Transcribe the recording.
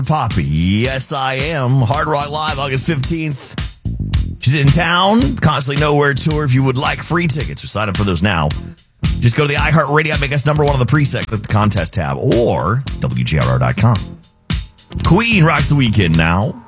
Poppy. Yes, I am. Hard Rock Live, August 15th. She's in town. Constantly Nowhere tour. If you would like free tickets, or sign up for those now, just go to the iHeartRadio, make us number one on the preset, click the contest tab, or WGRR.com. Queen rocks the weekend now.